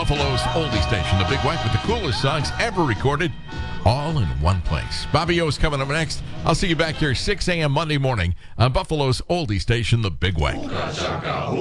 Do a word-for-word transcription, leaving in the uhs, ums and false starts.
Buffalo's oldie station, the Big White, with the coolest songs ever recorded, all in one place. Bobby O is coming up next. I'll see you back here six a.m. Monday morning on Buffalo's oldie station, the Big White.